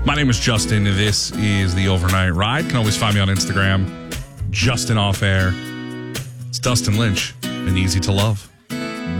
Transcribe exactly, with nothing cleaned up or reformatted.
My name is Justin. This is the Overnight Ride. You can always find me on Instagram, Justin Off Air. It's Dustin Lynch and Easy to Love.